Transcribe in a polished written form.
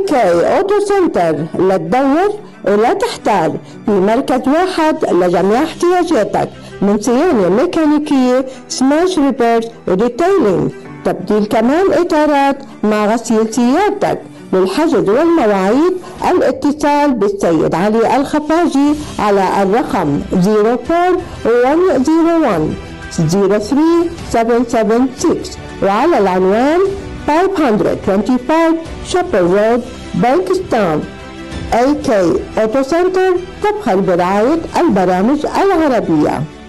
AK أوتو سنتر، لا تدور ولا تحتار، في مركز واحد لجميع احتياجاتك من صيانة ميكانيكية، سماش ريبيرز وريتيلينج، تبديل كمان إطارات مع غسيل سيارتك. للحجز والمواعيد الاتصال بالسيد علي الخفاجي على الرقم 04101 03776 وعلى العنوان 525 شابر رود بانكستاون. AK أوتو سنتر تبخل برعاية البرامج العربية.